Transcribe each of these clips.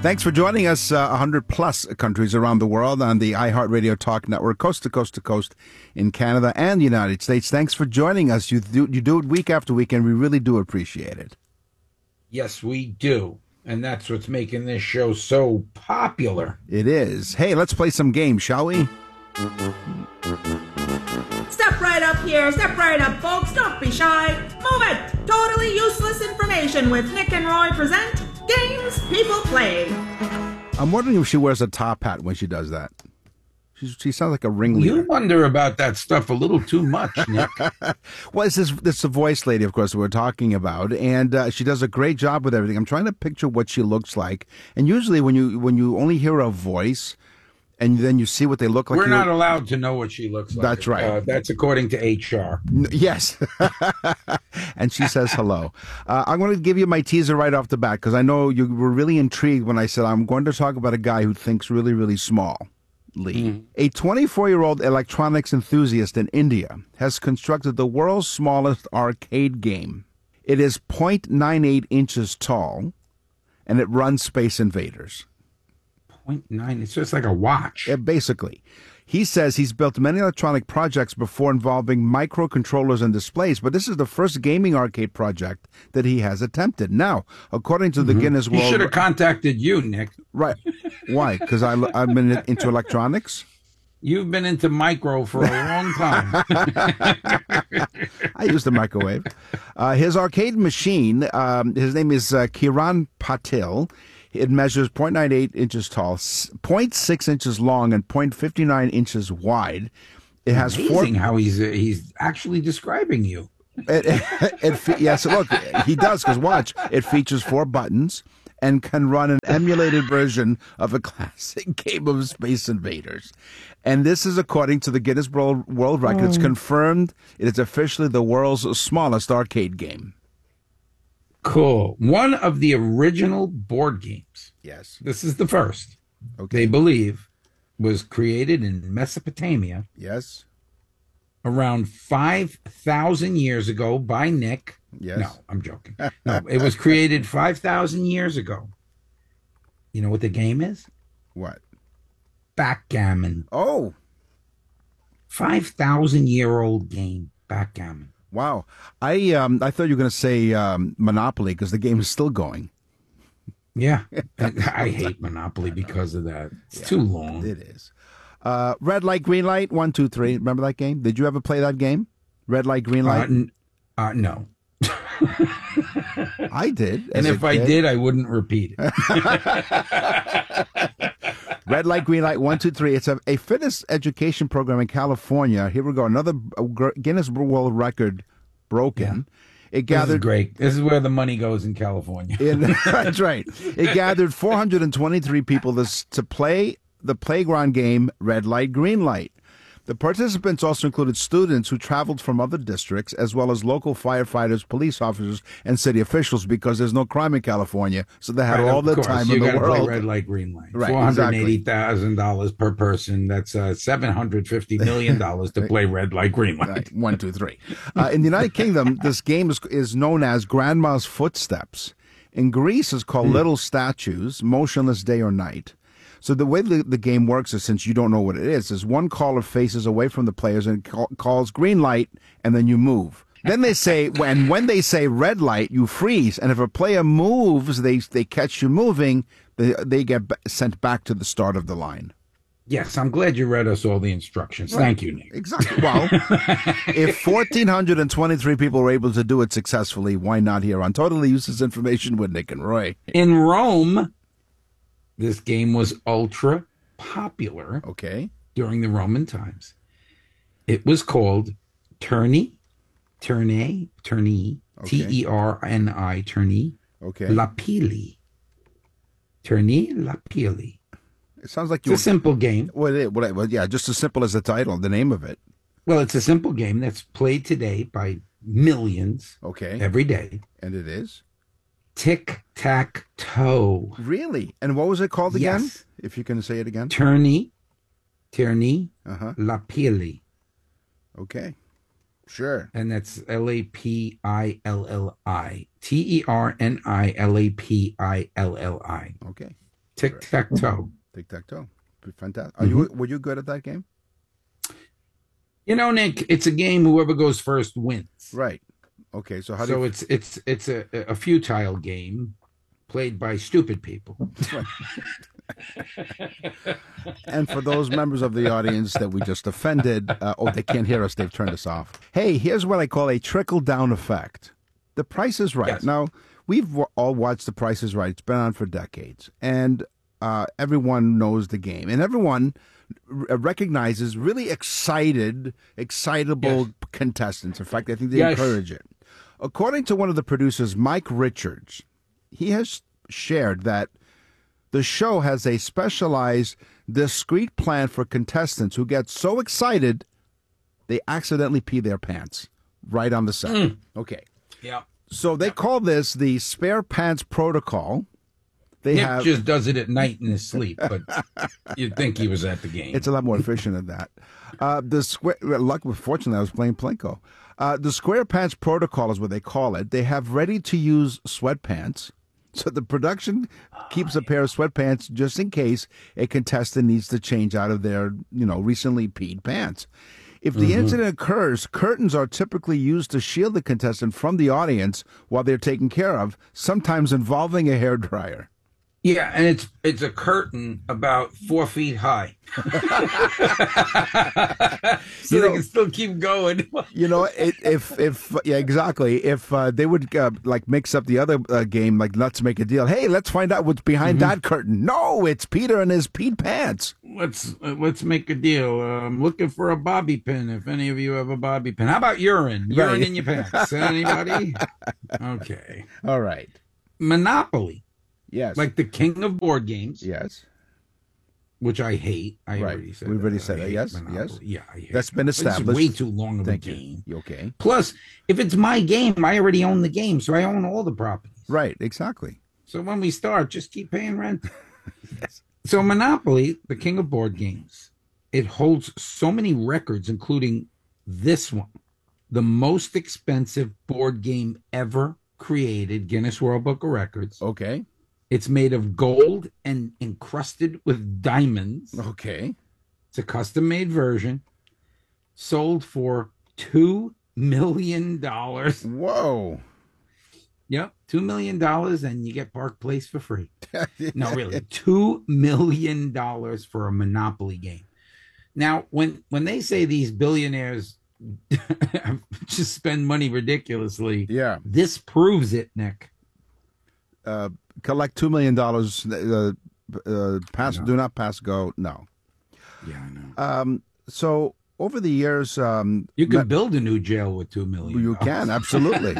Thanks for joining us, 100 plus countries around the world on the iHeartRadio Talk Network, coast to coast to coast in Canada and the United States. Thanks for joining us. You do it week after week, and we really do appreciate it. Yes, we do. And that's what's making this show so popular. It is. Hey, let's play some games, shall we? Step right up here. Step right up, folks. Don't be shy. Move it. Totally useless information with Nick and Roy present Games People Play. I'm wondering if she wears a top hat when she does that. She sounds like a ringleader. You wonder about that stuff a little too much, Nick. Well, this is the voice lady, of course, we're talking about, and she does a great job with everything. I'm trying to picture what she looks like, and usually when you only hear a voice, and then you see what they look like. We're not allowed to know what she looks like. That's right. That's according to HR. Yes. And she says hello. I'm going to give you my teaser right off the bat because I know you were really intrigued when I said I'm going to talk about a guy who thinks really, really small. A 24-year-old electronics enthusiast in India has constructed the world's smallest arcade game. It is 0.98 inches tall, and it runs Space Invaders. 0.9. It's just like a watch. Yeah, basically. He says he's built many electronic projects before involving microcontrollers and displays, but this is the first gaming arcade project that he has attempted. Now, according to the Guinness World... He should have contacted you, Nick. Right. Why? Because I've been into electronics? You've been into micro for a long time. I use the microwave. His arcade machine, his name is Kiran Patil. It measures 0.98 inches tall, 0.6 inches long, and 0.59 inches wide. It has amazing how he's actually describing you. Yes, look, he does, because watch, it features 4 buttons and can run an emulated version of a classic game of Space Invaders. And this is according to the Guinness World Record. It's confirmed it is officially the world's smallest arcade game. Cool. One of the original board games. Yes. This is the first. Okay. They believe was created in Mesopotamia. Yes. Around 5,000 years ago by Nick. Yes. No, I'm joking. No, it was created 5,000 years ago. You know what the game is? What? Backgammon. Oh. 5,000-year-old game. Backgammon. Wow. I thought you were going to say Monopoly because the game is still going. Yeah. I hate Monopoly because of that. It's too long. It is. Red light, green light, 1, 2, 3. Remember that game? Did you ever play that game? Red light, green light? No. I did. And if I did, I wouldn't repeat it. Red light, green light, 1, 2, 3. It's a fitness education program in California. Here we go. Another Guinness World Record broken. Yeah. It gathered. This is great. This is where the money goes in California. That's right. It gathered 423 people to play the playground game Red Light, Green Light. The participants also included students who traveled from other districts, as well as local firefighters, police officers, and city officials, because there's no crime in California, so they had all the time in the world. You got to play red light, green light. Right, $480,000 per person. That's $750 million to play red light, green light. Right. 1, 2, 3. In the United Kingdom, this game is known as Grandma's Footsteps. In Greece, it's called Little Statues, Motionless Day or Night. So the way the game works is, since you don't know what it is one caller faces away from the players and calls green light, and then you move. Then they say, when they say red light, you freeze. And if a player moves, they catch you moving, they get sent back to the start of the line. Yes, I'm glad you read us all the instructions. Right. Thank you, Nick. Exactly. Well, if 1,423 people were able to do it successfully, why not here on Totally Useless Information with Nick and Roy? In Rome, this game was ultra popular. Okay. During the Roman times. It was called Terni, okay. Terni, okay. Lapili. Terni Lapili. It sounds like it's a simple game. Well, yeah, just as simple as the title, the name of it. Well, it's a simple game that's played today by millions. Okay. Every day. And it is? Tic-tac-toe. Really? And what was it called again? Yes. If you can say it again. Terni, Lapili. Okay. Sure. And that's Lapilli. TERNILAPILLI. Okay. Tic-tac-toe. Tic-tac-toe. Fantastic. Were you good at that game? You know, Nick, it's a game. Whoever goes first wins. Right. Okay. So it's a futile game played by stupid people. And for those members of the audience that we just offended, they can't hear us. They've turned us off. Hey, here's what I call a trickle-down effect. The Price is Right. Yes. Now, we've all watched The Price is Right. It's been on for decades. And everyone knows the game. And everyone recognizes really excitable contestants. In fact, I think they encourage it. According to one of the producers, Mike Richards, he has shared that the show has a specialized, discreet plan for contestants who get so excited they accidentally pee their pants right on the set. Okay. Yeah. So they call this the spare pants protocol. Nick just does it at night in his sleep, but you'd think he was at the game. It's a lot more efficient than that. Fortunately, I was playing Plinko. The square pants protocol is what they call it. They have ready-to-use sweatpants. So the production keeps a pair of sweatpants just in case a contestant needs to change out of their, recently peed pants. If the incident occurs, curtains are typically used to shield the contestant from the audience while they're taken care of, sometimes involving a hairdryer. Yeah, and it's a curtain about 4 feet high, so they can still keep going. Exactly. If they would mix up the other game, like let's make a deal. Hey, let's find out what's behind that curtain. No, it's Peter and his peed pants. Let's make a deal. I'm looking for a bobby pin. If any of you have a bobby pin, how about urine? Urine in your pants? Anybody? Okay. All right. Monopoly. Yes. Like the king of board games. Yes. Which I hate. We've already said that. Yes. Monopoly. Yes. Yeah, I hate That's been established. It's way too long of a game. You okay? Plus, if it's my game, I already own the game, so I own all the properties. Right. Exactly. So when we start, just keep paying rent. Yes. So Monopoly, the king of board games, it holds so many records, including this one, the most expensive board game ever created, Guinness World Book of Records. Okay. It's made of gold and encrusted with diamonds. Okay. It's a custom-made version. Sold for $2 million. Whoa. Yep, $2 million, and you get Park Place for free. No, really, $2 million for a Monopoly game. Now, when they say these billionaires just spend money ridiculously, this proves it, Nick. Collect $2 million. Do not pass go. No. Yeah, I know. So over the years, you can build a new jail with $2 million. You can, absolutely.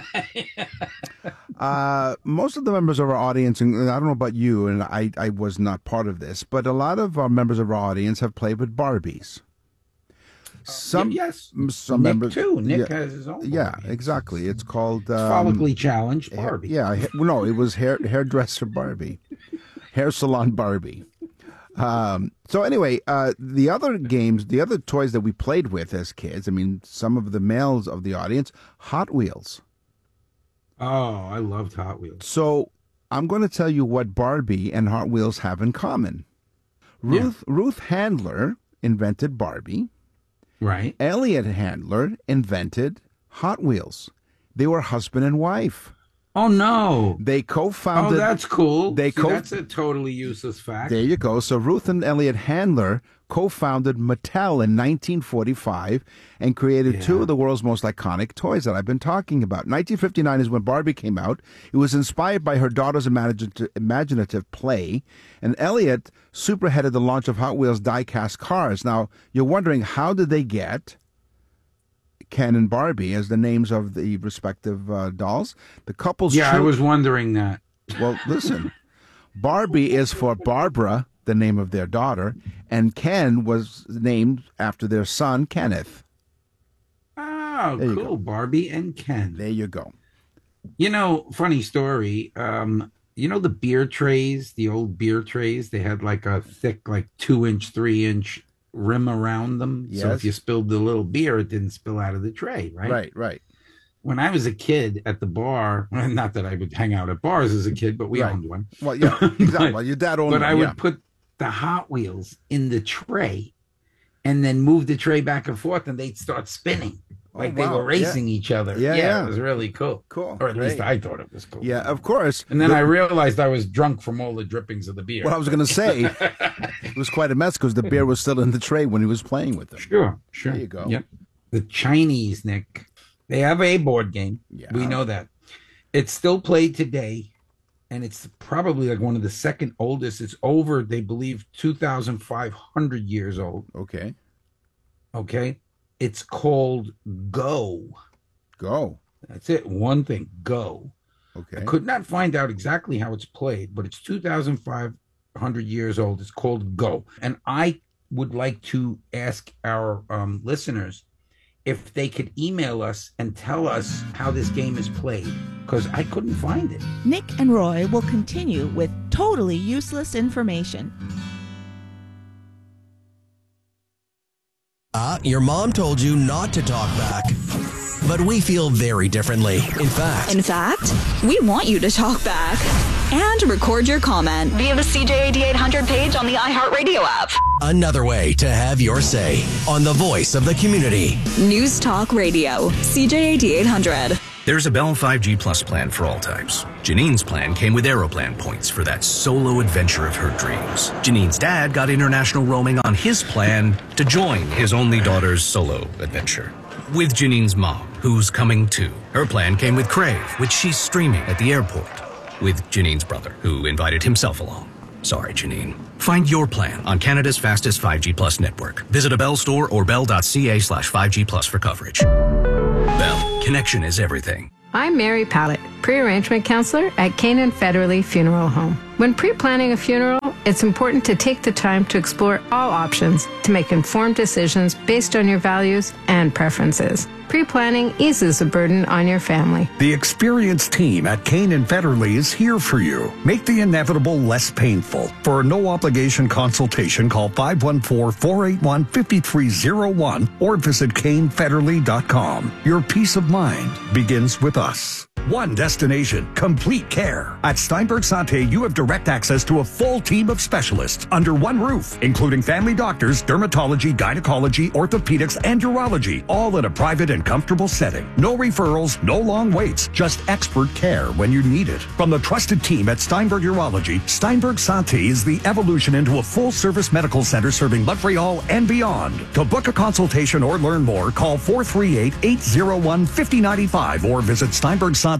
Most of the members of our audience, and I don't know about you, and I was not part of this, but a lot of our members of our audience have played with Barbies. Some Nick members too. Nick has his own. Yeah, exactly. It's called Follically Challenged Barbie. No, it was hairdresser Barbie, hair salon Barbie. So anyway, the other toys that we played with as kids, I mean, some of the males of the audience, Hot Wheels. Oh, I loved Hot Wheels. So I'm going to tell you what Barbie and Hot Wheels have in common. Ruth Handler invented Barbie. Right. Elliot Handler invented Hot Wheels. They were husband and wife. Oh, no. They co-founded... Oh, that's cool. That's a totally useless fact. There you go. So Ruth and Elliot Handler co-founded Mattel in 1945 and created two of the world's most iconic toys that I've been talking about. 1959 is when Barbie came out. It was inspired by her daughter's imaginative play, and Elliot superheaded the launch of Hot Wheels die-cast cars. Now, you're wondering, how did they get Ken and Barbie as the names of the respective dolls? The couple's... I was wondering that. Well, listen, Barbie is for Barbara, the name of their daughter, and Ken was named after their son, Kenneth. Oh, cool. Barbie and Ken. There you go. You know, funny story. You know the beer trays, the old beer trays? They had like a thick, like 2-inch, 3-inch rim around them. Yes. So if you spilled the little beer, it didn't spill out of the tray, right? Right. when I was a kid at the bar, not that I would hang out at bars as a kid, but we owned one. Well, yeah, exactly. Well, your dad owned one. But I would put the Hot Wheels in the tray and then move the tray back and forth, and they'd start spinning. Like they were racing each other. Yeah, it was really cool. Cool. Or at least I thought it was cool. Yeah, of course. And then I realized I was drunk from all the drippings of the beer. Well, I was going to say, it was quite a mess because the beer was still in the tray when he was playing with them. Sure. There you go. Yep. The Chinese, Nick, they have a board game. Yeah. We know that. It's still played today, and it's probably like one of the second oldest. It's over, they believe, 2,500 years old. Okay. It's called Go. Go. That's it. One thing. Go. Okay. I could not find out exactly how it's played, but it's 2,500 years old. It's called Go. And I would like to ask our listeners if they could email us and tell us how this game is played, because I couldn't find it. Nick and Roy will continue with totally useless information. Your mom told you not to talk back. But we feel very differently. In fact, we want you to talk back and record your comment via the CJAD 800 page on the iHeartRadio app. Another way to have your say on the voice of the community. News Talk Radio, CJAD 800. There's a Bell 5G Plus plan for all types. Janine's plan came with Aeroplan points for that solo adventure of her dreams. Janine's dad got international roaming on his plan to join his only daughter's solo adventure. With Janine's mom, who's coming too. Her plan came with Crave, which she's streaming at the airport. With Janine's brother, who invited himself along. Sorry, Janine. Find your plan on Canada's fastest 5G Plus network. Visit a Bell store or bell.ca/5G Plus for coverage. Bell, connection is everything. I'm Mary Pallett, pre-arrangement counselor at Canaan Federally Funeral Home. When pre-planning a funeral, it's important to take the time to explore all options to make informed decisions based on your values and preferences. Pre-planning eases the burden on your family. The experienced team at Canaan Federally is here for you. Make the inevitable less painful. For a no-obligation consultation, call 514-481-5301 or visit canefederally.com. Your peace of mind begins with us. One destination, complete care. At Steinberg Santé, you have direct access to a full team of specialists under one roof, including family doctors, dermatology, gynecology, orthopedics, and urology, all in a private and comfortable setting. No referrals, no long waits, just expert care when you need it. From the trusted team at Steinberg Urology, Steinberg Santé is the evolution into a full-service medical center serving Montreal and beyond. To book a consultation or learn more, call 438-801-5095 or visit steinbergsanté.com.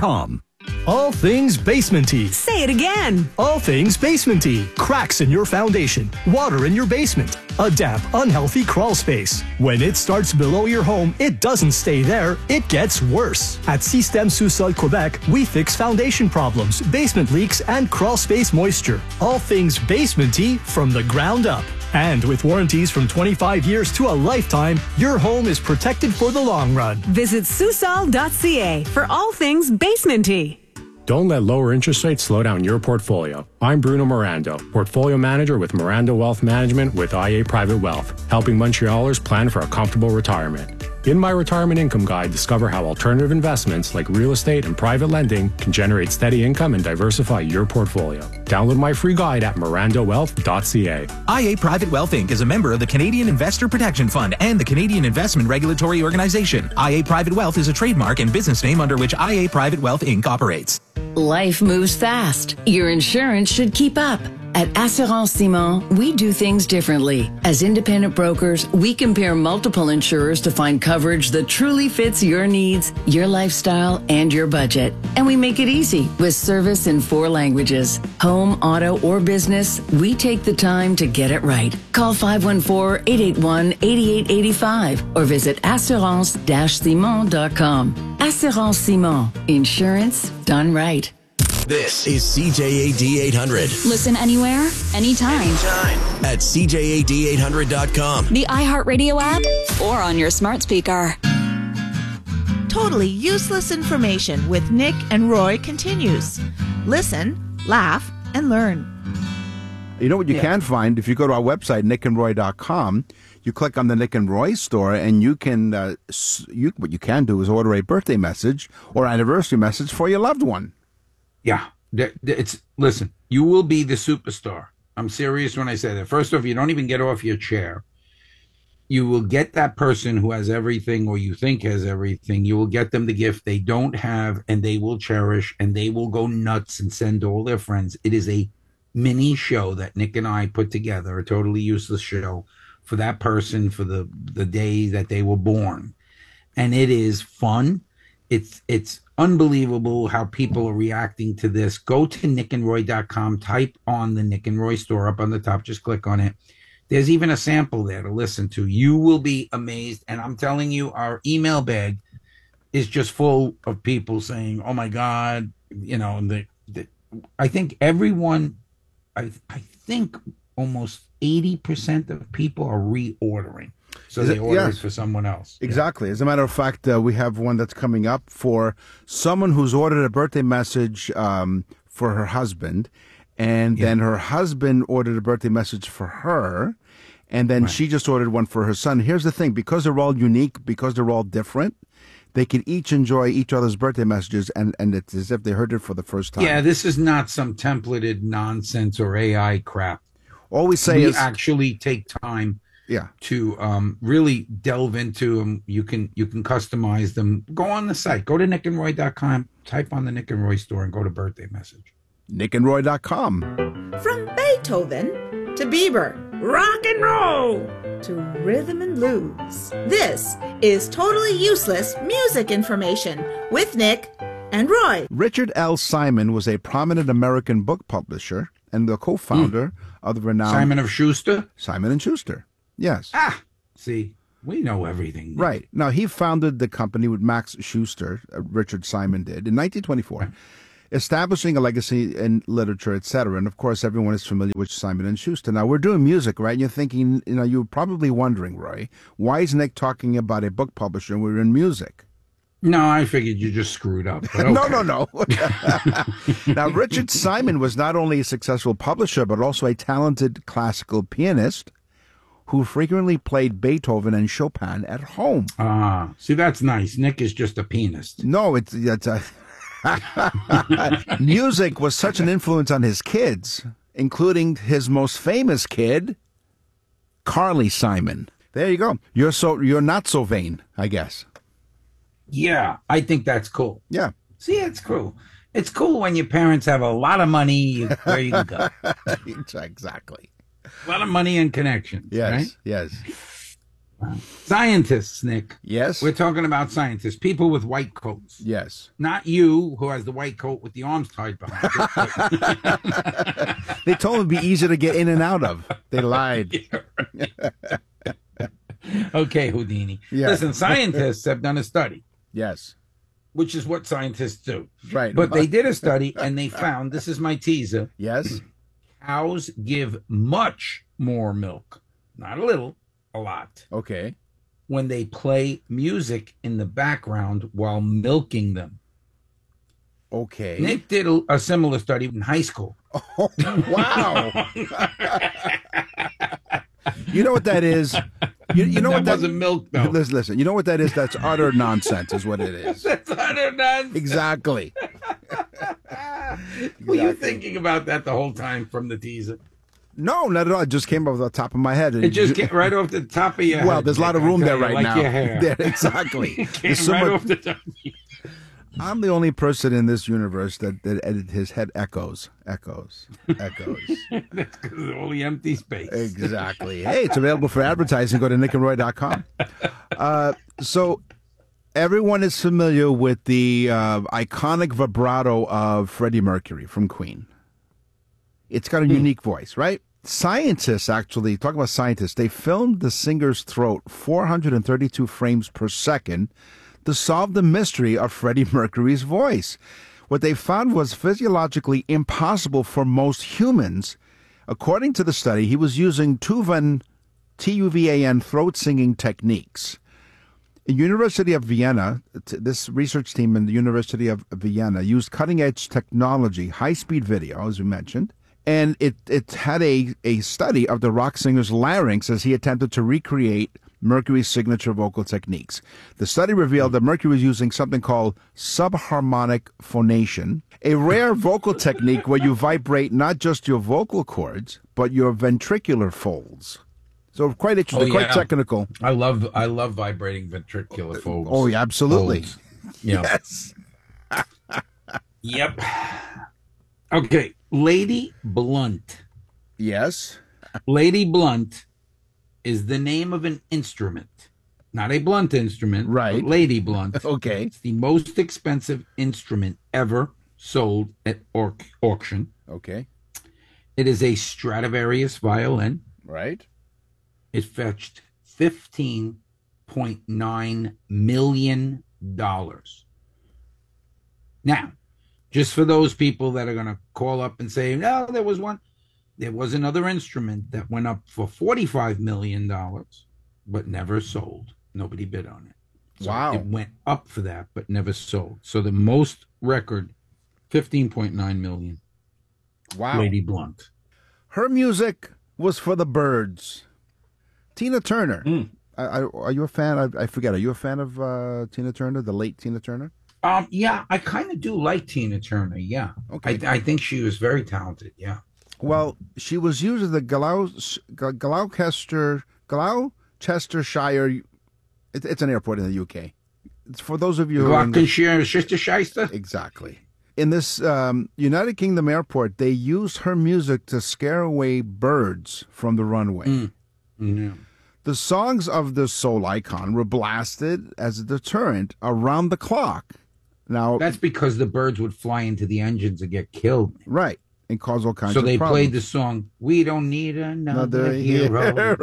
All things basement-y. Say it again. All things basement-y. Cracks in your foundation. Water in your basement. A damp, unhealthy crawl space. When it starts below your home, it doesn't stay there. It gets worse. At Système Sous-Sol Quebec, we fix foundation problems, basement leaks, and crawl space moisture. All things basement-y from the ground up. And with warranties from 25 years to a lifetime, your home is protected for the long run. Visit Susol.ca for all things basement-y. Don't let lower interest rates slow down your portfolio. I'm Bruno Mirando, Portfolio Manager with Mirando Wealth Management with IA Private Wealth, helping Montrealers plan for a comfortable retirement. In my Retirement Income Guide, discover how alternative investments like real estate and private lending can generate steady income and diversify your portfolio. Download my free guide at mirandowealth.ca. IA Private Wealth Inc. is a member of the Canadian Investor Protection Fund and the Canadian Investment Regulatory Organization. IA Private Wealth is a trademark and business name under which IA Private Wealth Inc. operates. Life moves fast. Your insurance should keep up. At Assurance Simon, we do things differently. As independent brokers, we compare multiple insurers to find coverage that truly fits your needs, your lifestyle, and your budget. And we make it easy with service in 4 languages. Home, auto, or business, we take the time to get it right. Call 514-881-8885 or visit assurance-simon.com. Assurance Simon. Insurance done right. This is CJAD 800. Listen anywhere, anytime. At CJAD800.com. The iHeartRadio app or on your smart speaker. Totally useless information with Nick and Roy continues. Listen, laugh, and learn. You know what you can find? If you go to our website, nickandroy.com, You click on the Nick and Roy store, and you can what you can do is order a birthday message or anniversary message for your loved one. Yeah, listen. You will be the superstar. I'm serious when I say that. First off, you don't even get off your chair. You will get that person who has everything, or you think has everything. You will get them the gift they don't have, and they will cherish, and they will go nuts and send to all their friends. It is a mini show that Nick and I put together, a totally useless show for that person for the day that they were born. And it is fun. It's unbelievable how people are reacting to this. Go to nickandroy.com, type on the Nick and Roy store up on the top, just click on it. There's even a sample there to listen to. You will be amazed. And I'm telling you, our email bag is just full of people saying, oh my God, I think everyone, I think almost 80% of people are reordering. So they order it for someone else. Exactly. As a matter of fact, we have one that's coming up for someone who's ordered a birthday message for her husband. And then her husband ordered a birthday message for her. And then she just ordered one for her son. Here's the thing. Because they're all unique, because they're all different, they can each enjoy each other's birthday messages. And it's as if they heard it for the first time. Yeah, this is not some templated nonsense or AI crap. All we say is... We actually take time to really delve into them. You can customize them. Go on the site. Go to nickandroy.com. Type on the Nick and Roy store and go to birthday message. nickandroy.com. From Beethoven to Bieber, rock and roll to rhythm and blues. This is Totally Useless Music Information with Nick and Roy. Richard L. Simon was a prominent American book publisher and the co-founder of the renowned... Simon & Schuster? Simon & Schuster, yes. See, we know everything. Nick. Right. Now, he founded the company with Max Schuster, Richard Simon did, in 1924. Establishing a legacy in literature, etc. And of course, everyone is familiar with Simon & Schuster. Now, we're doing music, right? And you're thinking, you're probably wondering, Roy, why is Nick talking about a book publisher and we're in music? No, I figured you just screwed up. Okay. No. Now, Richard Simon was not only a successful publisher, but also a talented classical pianist who frequently played Beethoven and Chopin at home. See, that's nice. Nick is just a pianist. No, it's music was such an influence on his kids, including his most famous kid, Carly Simon. There you go. You're not so vain, I guess. Yeah, I think that's cool. Yeah. See, it's cool. It's cool when your parents have a lot of money where you can go. Exactly. A lot of money and connections. Yes, right? yes. Scientists, Nick. Yes. We're talking about scientists, people with white coats. Yes. Not you, who has the white coat with the arms tied behind it. They told him it'd be easier to get in and out of. They lied. Okay, Houdini. Yeah. Listen, scientists have done a study. Yes. Which is what scientists do. Right. But they did a study and they found, this is my teaser. Yes. Cows give much more milk. Not a little, a lot. Okay. When they play music in the background while milking them. Okay. Nick did a similar study in high school. Oh, wow. You know what that is? You know that what that wasn't milk, though. Listen, you know what that is? That's utter nonsense is what it is. That's utter nonsense. Exactly. Were you thinking about that the whole time from the teaser? No, not at all. It just came off the top of my head. It just came right off the top of your head. Well, there's a lot of room there right now. Your hair. There, exactly. It came right off the top of your head. I'm the only person in this universe that his head echoes. That's because of all the empty space. Exactly. Hey, it's available for advertising. Go to nickandroy.com. So everyone is familiar with the iconic vibrato of Freddie Mercury from Queen. It's got a unique voice, right? Scientists actually, talk about scientists, they filmed the singer's throat 432 frames per second to solve the mystery of Freddie Mercury's voice. What they found was physiologically impossible for most humans. According to the study, he was using Tuvan, T-U-V-A-N, throat singing techniques. The University of Vienna, this research team in the University of Vienna used cutting-edge technology, high-speed video, as we mentioned, And it had a study of the rock singer's larynx as he attempted to recreate Mercury's signature vocal techniques. The study revealed that Mercury was using something called subharmonic phonation, a rare vocal technique where you vibrate not just your vocal cords, but your ventricular folds. So quite interesting, quite technical. I love vibrating ventricular folds. Oh, yeah, absolutely. Yeah. Yes. Yep. Okay, Lady Blunt. Yes. Lady Blunt is the name of an instrument, not a blunt instrument, right? But Lady Blunt. Okay. It's the most expensive instrument ever sold at auction. Okay. It is a Stradivarius violin. Right. It fetched $15.9 million. Now, just for those people that are going to call up and say, no, there was another instrument that went up for $45 million, but never sold. Nobody bid on it. So wow. It went up for that, but never sold. So the most record, $15.9 million. Wow. Lady Blunt. Her music was for the birds. Tina Turner. Are you a fan? I forget. Are you a fan of Tina Turner, the late Tina Turner? Yeah, I kind of do like Tina Turner. Yeah. Okay. I think she was very talented. Yeah. Well, she was using the Gloucestershire. It's an airport in the UK. It's for those of you who Gloucestershire. Exactly. In this United Kingdom airport, they used her music to scare away birds from the runway. Yeah. The songs of the soul icon were blasted as a deterrent around the clock. Now that's because the birds would fly into the engines and get killed. Right. And cause all kinds of problems. So they played the song, "We Don't Need Another Hero."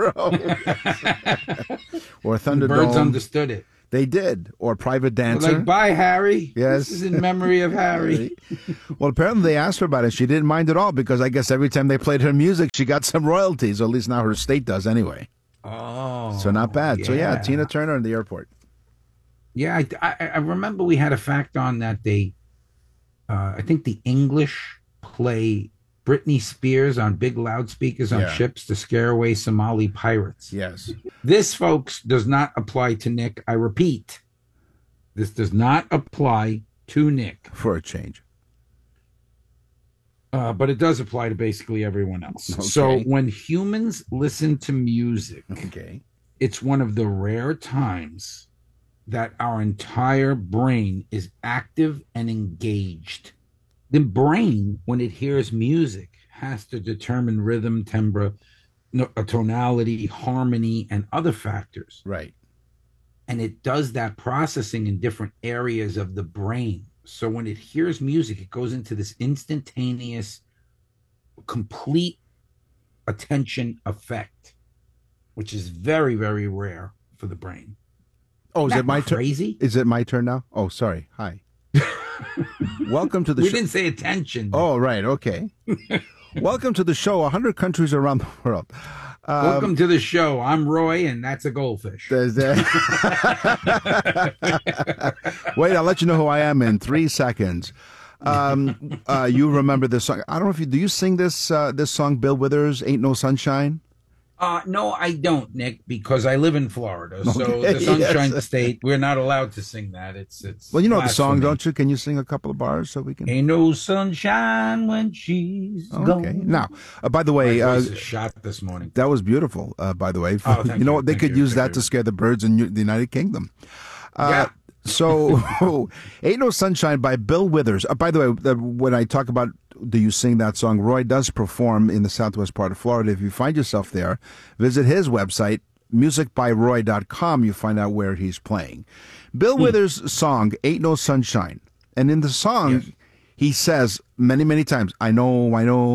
Or Thunderdome. Birds understood it. They did. Or Private Dancer. Like, bye, Harry. Yes. This is in memory of Harry. Well, apparently they asked her about it. She didn't mind at all because I guess every time they played her music, she got some royalties, or at least now her estate does anyway. Oh. So not bad. So yeah, Tina Turner in the airport. Yeah, I remember we had a fact on that they, I think the English play Britney Spears on big loudspeakers on ships to scare away Somali pirates. Yes. This, folks, does not apply to Nick. I repeat, this does not apply to Nick. For a change. But it does apply to basically everyone else. Okay. So when humans listen to music, it's one of the rare times that our entire brain is active and engaged. The brain, when it hears music, has to determine rhythm, timbre, tonality, harmony, and other factors. Right. And it does that processing in different areas of the brain. So when it hears music, it goes into this instantaneous, complete attention effect, which is very, very rare for the brain. Oh, is it my turn? Crazy? Is it my turn now? Oh, sorry. Hi. Welcome to the show. We didn't say attention. Oh, right. Okay. Welcome to the show. 100 countries around the world. Welcome to the show. I'm Roy, and that's a goldfish. Wait, I'll let you know who I am in 3 seconds. You remember this song? I don't know if you do. You sing this song, Bill Withers, "Ain't No Sunshine"? No, I don't, Nick, because I live in Florida. So the Sunshine State, we're not allowed to sing that. It's well, you know the song, don't you? Can you sing a couple of bars so we can? Ain't no sunshine when she's gone. Now, by the way, my voice is shot this morning. That was beautiful. By the way, thank you know you. what? They could use that to scare the birds in the United Kingdom. So, "Ain't No Sunshine" by Bill Withers. By the way, when I talk about do you sing that song, Roy does perform in the southwest part of Florida. If you find yourself there, visit his website, musicbyroy.com. You find out where he's playing. Bill Withers' song, "Ain't No Sunshine." And in the song, he says many, many times, I know.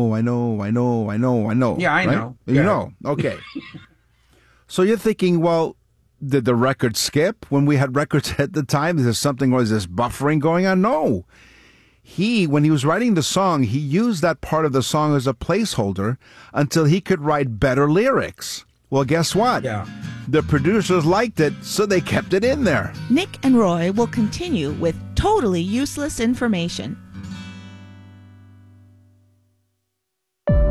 Yeah, I right? know. You know. Okay. So you're thinking, well, did the record skip when we had records at the time? Is there something, or is this buffering going on? No. When he was writing the song, he used that part of the song as a placeholder until he could write better lyrics. Well, guess what? Yeah. The producers liked it, so they kept it in there. Nick and Roy will continue with totally useless information.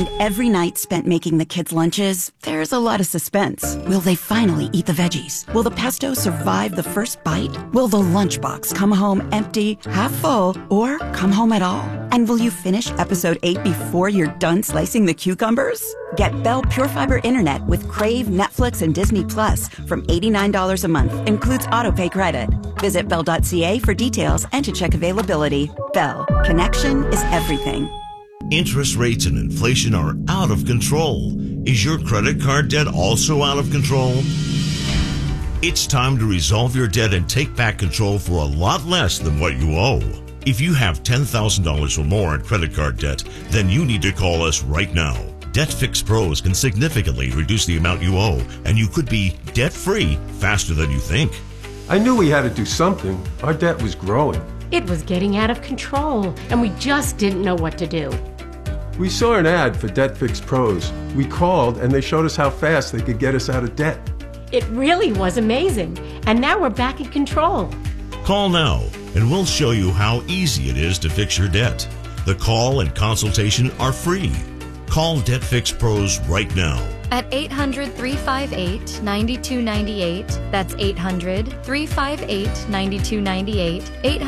Behind every night spent making the kids' lunches, there's a lot of suspense. Will they finally eat the veggies? Will the pesto survive the first bite? Will the lunchbox come home empty, half full, or come home at all? And will you finish episode 8 before you're done slicing the cucumbers? Get Bell Pure Fiber Internet with Crave, Netflix, and Disney Plus from $89 a month. Includes autopay credit. Visit Bell.ca for details and to check availability. Bell. Connection is everything. Interest rates and inflation are out of control. Is your credit card debt also out of control? It's time to resolve your debt and take back control for a lot less than what you owe. If you have $10,000 or more in credit card debt, then you need to call us right now. Debt Fix Pros can significantly reduce the amount you owe, and you could be debt-free faster than you think. I knew we had to do something. Our debt was growing. It was getting out of control, and we just didn't know what to do. We saw an ad for Debt Fix Pros. We called, and they showed us how fast they could get us out of debt. It really was amazing, and now we're back in control. Call now, and we'll show you how easy it is to fix your debt. The call and consultation are free. Call Debt Fix Pros right now. At 800-358-9298. That's 800-358-9298.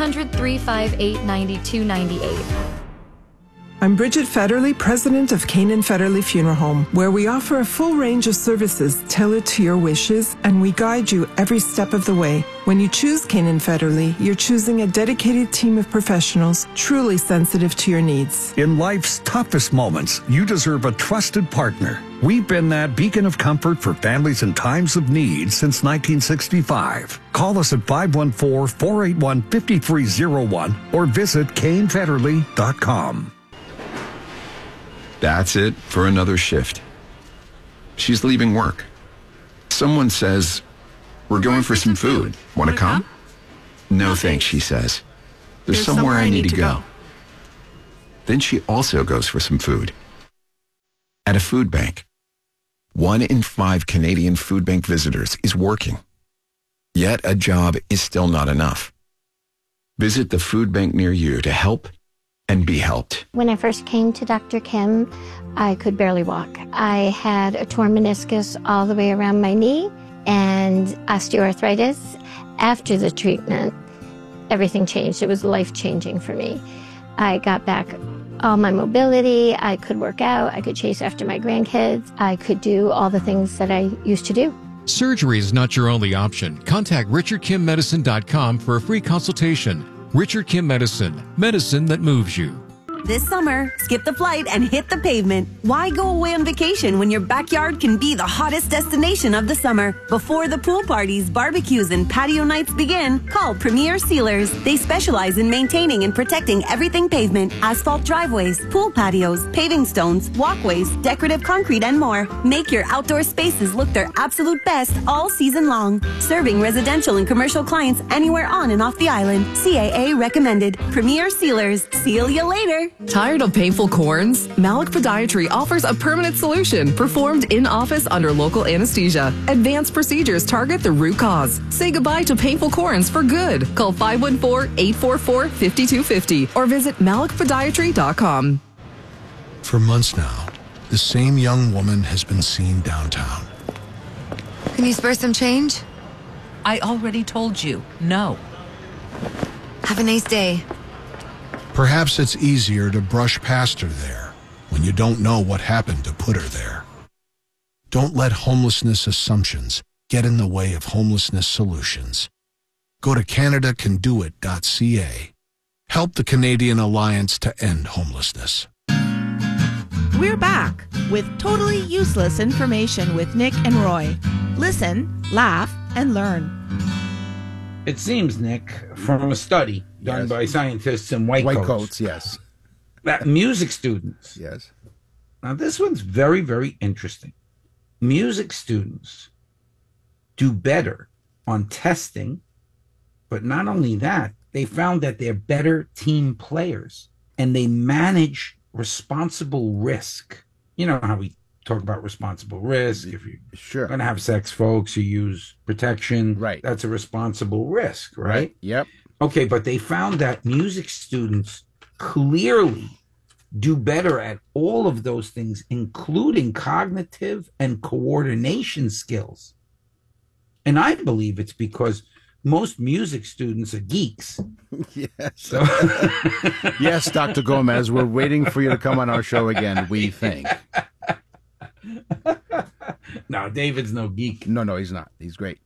800-358-9298. I'm Bridget Federley, president of Canaan Federley Funeral Home, where we offer a full range of services tailored to your wishes, and we guide you every step of the way. When you choose Canaan Federley, you're choosing a dedicated team of professionals truly sensitive to your needs. In life's toughest moments, you deserve a trusted partner. We've been that beacon of comfort for families in times of need since 1965. Call us at 514-481-5301 or visit CainFederley.com. That's it for another shift. She's leaving work. Someone says, "We're going for some food. Want to come?" "No thanks," she says. "There's somewhere I need to go." Then she also goes for some food. At a food bank. 1 in 5 Canadian food bank visitors is working. Yet a job is still not enough. Visit the food bank near you to help and be helped. When I first came to Dr. Kim, I could barely walk. I had a torn meniscus all the way around my knee and osteoarthritis. After the treatment, everything changed. It was life-changing for me. I got back all my mobility. I could work out. I could chase after my grandkids. I could do all the things that I used to do. Surgery is not your only option. Contact RichardKimMedicine.com for a free consultation. Richard Kim Medicine, medicine that moves you. This summer, skip the flight and hit the pavement. Why go away on vacation when your backyard can be the hottest destination of the summer? Before the pool parties, barbecues, and patio nights begin, call Premier Sealers. They specialize in maintaining and protecting everything pavement, asphalt driveways, pool patios, paving stones, walkways, decorative concrete, and more. Make your outdoor spaces look their absolute best all season long. Serving residential and commercial clients anywhere on and off the island. CAA recommended. Premier Sealers. Seal you later. Tired of painful corns? Malik Podiatry offers a permanent solution performed in office under local anesthesia. Advanced procedures target the root cause. Say goodbye to painful corns for good. Call 514-844-5250 or visit malikpodiatry.com. For months now, the same young woman has been seen downtown. Can you spare some change? I already told you, no. Have a nice day. Perhaps it's easier to brush past her there when you don't know what happened to put her there. Don't let homelessness assumptions get in the way of homelessness solutions. Go to CanadaCanDoIt.ca. Help the Canadian Alliance to End Homelessness. We're back with totally useless information with Nick and Roy. Listen, laugh, and learn. It seems, Nick, from a study done by scientists in white coats, yes, that music students, yes. Now this one's very, very interesting. Music students do better on testing, but not only that, they found that they're better team players and they manage responsible risk. You know how we talk about responsible risk. If you're going to have sex, folks, you use protection. Right. That's a responsible risk, right? Yep. Okay, but they found that music students clearly do better at all of those things, including cognitive and coordination skills. And I believe it's because most music students are geeks. Yes. So. Yes, Dr. Gomez, we're waiting for you to come on our show again, we think. No, David's no geek. No, he's not. He's great.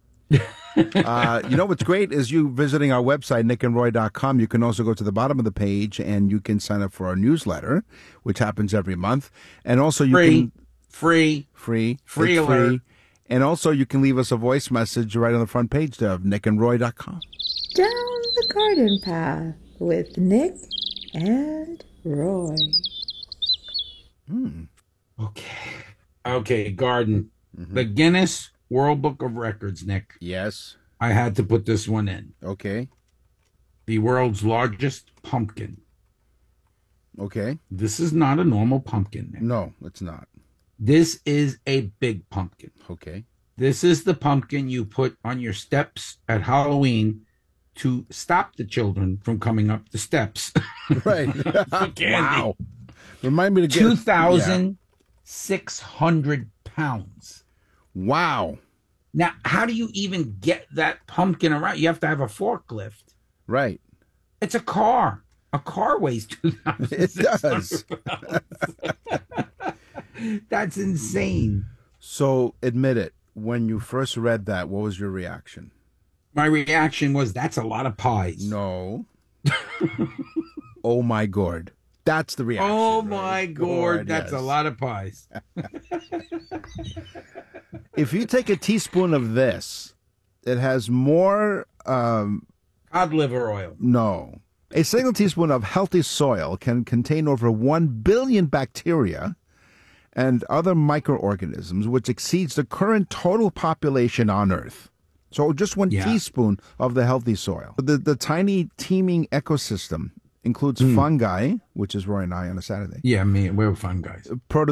What's great is you visiting our website, nickandroy.com. You can also go to the bottom of the page and you can sign up for our newsletter, which happens every month. And also you can... Free alert. And also you can leave us a voice message right on the front page of nickandroy.com. Down the garden path with Nick and Roy. Okay, garden. Mm-hmm. The Guinness World Book of Records, Nick. Yes. I had to put this one in. Okay. The world's largest pumpkin. Okay. This is not a normal pumpkin, Nick. No, it's not. This is a big pumpkin. Okay. This is the pumpkin you put on your steps at Halloween to stop the children from coming up the steps. Right. Wow. Remind me to get 2,600 pounds. Wow. Now, how do you even get that pumpkin around? You have to have a forklift. Right. It's a car. A car weighs 2,600 pounds. That's insane. So, admit it. When you first read that, what was your reaction? My reaction was, that's a lot of pies. No. Oh, my God. That's the reaction. Oh, my God. That's a lot of pies. If you take a teaspoon of this, it has more... cod liver oil. No. A single teaspoon of healthy soil can contain over 1 billion bacteria and other microorganisms, which exceeds the current total population on Earth. So just one teaspoon of the healthy soil. The tiny teeming ecosystem includes fungi, which is Roy and I on a Saturday. Yeah, we're fun guys.